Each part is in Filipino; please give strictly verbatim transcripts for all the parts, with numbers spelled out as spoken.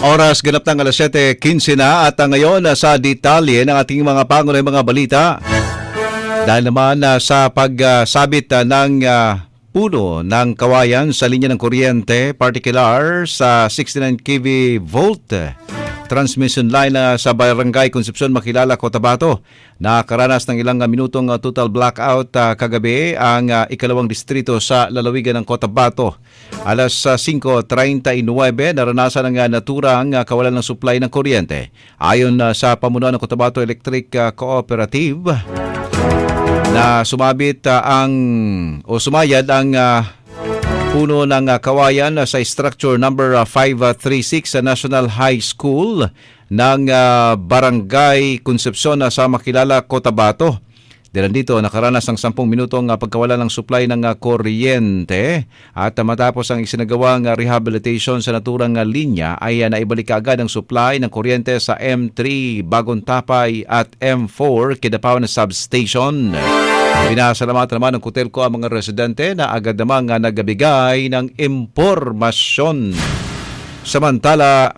Oras ganap ng alas siyete quince na at uh, ngayon uh, sa detalye ng ating mga pangunahing mga balita. Dahil naman uh, sa pagsabit uh, ng uh, puno ng kawayan sa linya ng kuryente, particular sa sixty-nine kilovolt volt transmission line uh, sa Barangay Concepcion, Makilala, Cotabato. Nakaranas ng ilang uh, minutong uh, total blackout uh, kagabi ang uh, ikalawang distrito sa lalawigan ng Cotabato. Alas uh, five thirty-nine, naranasan ng uh, naturang uh, kawalan ng supply ng kuryente. Ayon uh, sa pamunuan ng Cotabato Electric uh, Cooperative, na sumabit uh, ang o sumayad ang uh, puno ng uh, kawayan uh, sa structure number uh, five thirty-six sa National High School ng uh, Barangay Concepcion uh, sa Makilala, Cotabato. Dahil dito, nakaranas ng sampung minutong uh, pagkawala ng supply ng uh, kuryente at uh, matapos ang isinagawang uh, rehabilitation sa naturang uh, linya ay uh, naibalik agad ang supply ng kuryente sa M three Bagong Tapay at M four Kidapawan Substation. Pinasalamatan naman ng Cotelco ang mga residente na agad namang uh, nagbigay ng impormasyon. Samantala,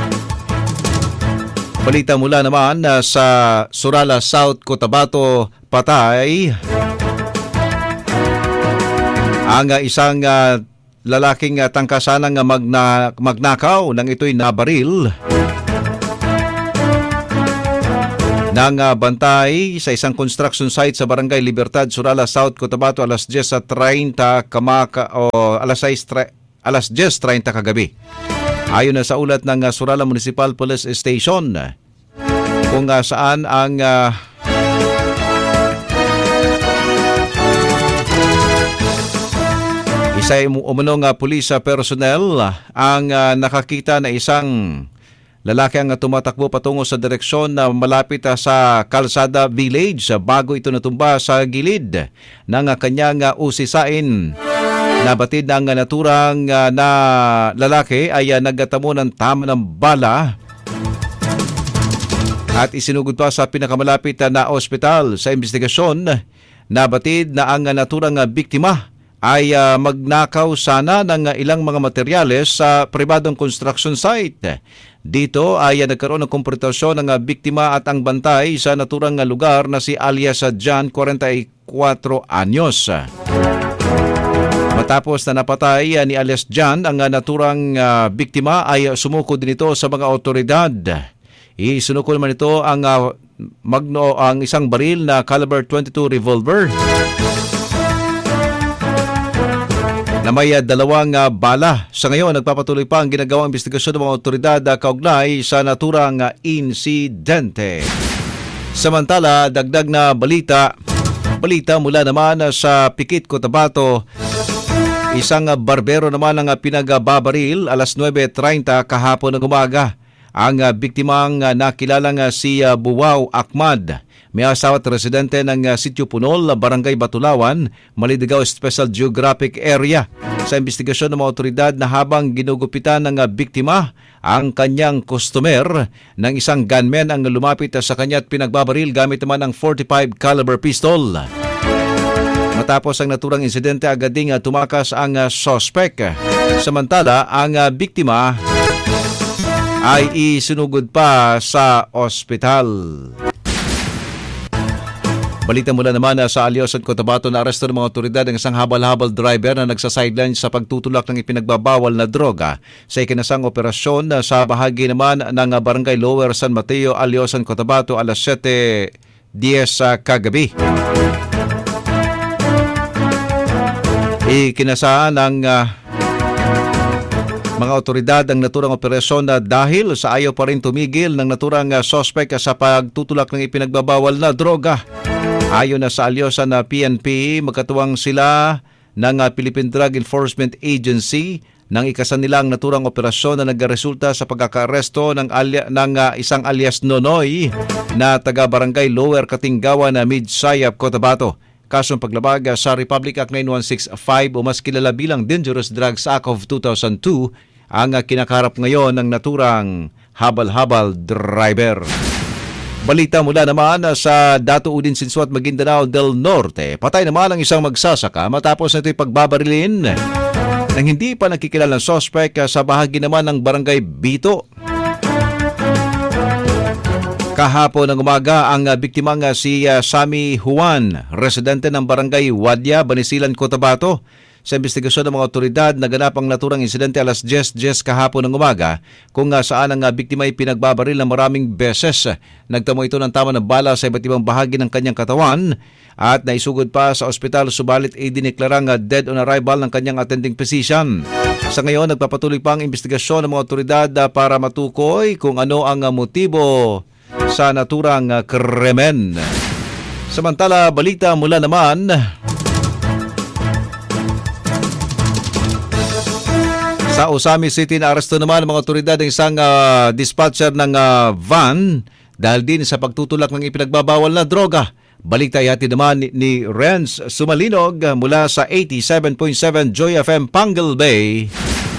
balita mula naman uh, sa Surala South, Cotabato, patay ang uh, isang uh, lalaking uh, tangkasanang uh, magna, magnakaw nang ito'y nabaril ng uh, bantay sa isang construction site sa Barangay Libertad, Surala South, Cotabato, alas diyes thirty kamaka o alas sais alas diyes thirty kagabi. Ayon na sa ulat ng uh, Surala Municipal Police Station, kung uh, saan ang uh, isa umunong uh, police personnel uh, ang uh, nakakita na isang lalaki ang uh, tumatakbo patungo sa direksyon na malapit uh, sa Calzada Village uh, bago ito natumba sa gilid ng uh, kanyang uh, usisain. Nabatid ng uh, naturang uh, na lalaki ay uh, nagtamo ng tama ng bala at isinugod pa sa pinakamalapit na ospital. Sa investigasyon, nabatid na ang naturang biktima ay uh, magnakaw sana ng ilang mga materyales sa pribadong construction site. Dito ay uh, nagkaroon ng konfrontasyon ng uh, biktima at ang bantay sa naturang lugar na si alias John, forty-four anyos. Matapos na napatay uh, ni alias John, ang uh, naturang uh, biktima ay uh, sumuko din ito sa mga otoridad. Isinukol naman ito ang uh, magno ang isang baril na caliber twenty-two revolver na may uh, dalawang uh, bala. Sa ngayon, nagpapatuloy pa ang ginagawang investigasyon ng mga otoridad uh, kaugnay sa naturang uh, insidente. Samantala, dagdag na balita, balita mula naman uh, sa Pikit, Cotabato. Isang uh, barbero naman ang uh, pinagbabaril alas nuwebe treinta kahapon ng umaga. Ang uh, biktimang uh, nakilalang uh, si uh, Buwaw Ahmad, may asawa at residente ng uh, Sitio Punol, Barangay Batulawan, Malidigaw Special Geographic Area. Sa investigasyon ng mga otoridad na habang ginugupitan ng uh, biktima, ang kanyang customer ng isang gunman ang lumapit uh, sa kanya at pinagbabaril gamit naman ang forty-five caliber pistol. Matapos ang naturang insidente, agad ding uh, tumakas ang uh, suspect. Samantala, ang uh, biktima ay isinugod pa sa ospital. Balita mula naman sa Alyosan, Cotabato, na aresto ng mga otoridad ng isang habal-habal driver na nagsasideline sa pagtutulak ng ipinagbabawal na droga sa ikinasang operasyon sa bahagi naman ng Barangay Lower San Mateo, Alyosan, Cotabato, alas siyete diyes kagabi. Ikinasaan ng uh, mga otoridad ang naturang operasyon na dahil sa ayaw pa rin tumigil ng naturang uh, suspect sa pagtutulak ng ipinagbabawal na droga. Ayon na sa Alyosan na P N P, magkatuwang sila ng uh, Philippine Drug Enforcement Agency nang ikasan nilang naturang operasyon na nagresulta sa pagkakaresto ng, alia, ng uh, isang alias Nonoy na taga-barangay Lower Katinggawan na Midsayap, Cotabato. Kasong paglabag sa Republic Act nine one six five o mas kilala bilang Dangerous Drugs Act of two thousand two ang kinakarap ngayon ng naturang habal-habal driver. Balita mula naman sa Dato Udin Sinsuat, Maguindanao del Norte. Patay naman ang isang magsasaka matapos na ito'y pagbabarilin ng hindi pa nakikilalang suspect sa bahagi naman ng Barangay Bito Kahapon ng umaga, ang uh, biktimang uh, si uh, Sammy Juan, residente ng barangay Wadya, Banisilan, Cotabato. Sa investigasyon ng mga otoridad, naganap ang naturang insidente alas diyes diyes kahapon ng umaga kung uh, saan ang uh, biktima ay pinagbabaril na maraming beses. Nagtamo ito ng tama ng bala sa iba't ibang bahagi ng kanyang katawan at naisugod pa sa ospital, subalit ay diniklarang uh, dead on arrival ng kanyang attending physician. Sa ngayon, nagpapatuloy pa ang investigasyon ng mga otoridad uh, para matukoy kung ano ang uh, motibo sa naturang uh, krimen. Samantala, balita mula naman sa Osami City, na aresto naman ng mga otoridad ng isang uh, dispatcher ng uh, van dahil din sa pagtutulak ng ipinagbabawal na droga. Balita ihatid naman ni, ni Renz Sumalinog mula sa eighty-seven point seven Joy F M Pangal Bay.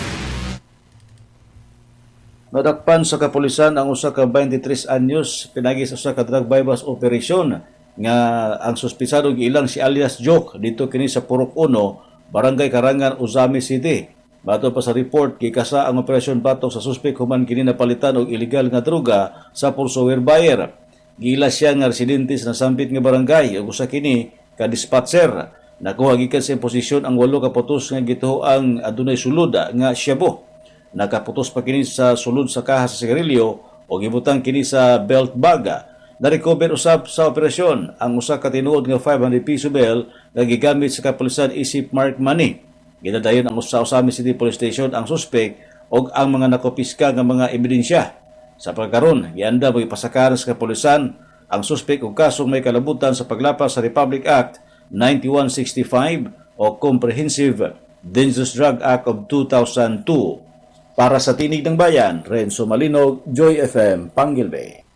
Nadakpan sa kapulisan ang usa ka twenty-three anyos pinagi sa usa ka drug bypass operation nga ang suspisado giilang si alias Joke dito kini sa Purok uno, Barangay Karangan, Osami City. Bato pa sa report, gikasa ang operasyon batok sa suspek human kini napalitan og illegal nga droga sa pursuer buyer. Gila siya nga residente sa nasampit nga barangay ug usa kini ka dispatcher. Nakuha gikan sa posisyon ang walo ka putos nga gituoang adunay sulod nga shabu. Nakaputos pa kini sa sulod sa kaha sa sigarilyo o gibutang kini sa belt bag. Na-recover usab sa operasyon ang usa ka tinuod nga five hundred piso bill nga gigamit sa kapulisan isip mark money. Ginadayon ang sa Osami City Police Station ang suspek o ang mga nakopiska nga mga ebidensya. Sa pagkaron, gianda mo ipasakaran sa kapulisan ang suspek og kasong may kalabutan sa paglapas sa Republic Act ninety-one sixty-five o Comprehensive Dangerous Drug Act of two thousand two. Para sa Tinig ng Bayan, Renzo Malinog, Joy F M, Pangal Bay.